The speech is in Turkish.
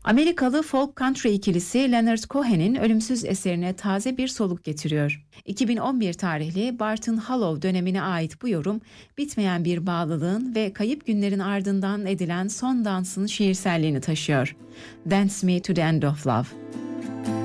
Amerikalı folk country ikilisi Leonard Cohen'in ölümsüz eserine taze bir soluk getiriyor. 2011 tarihli Barton Hollow dönemine ait bu yorum, bitmeyen bir bağlılığın ve kayıp günlerin ardından edilen son dansın şiirselliğini taşıyor. Dance Me to the End of Love.